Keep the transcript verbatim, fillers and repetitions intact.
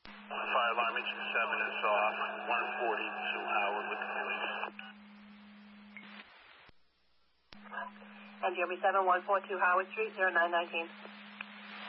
Fire alarm engine seven is off. one forty-two Howard with the police. N G O B seven, one four two Howard Street, zero nine one nine.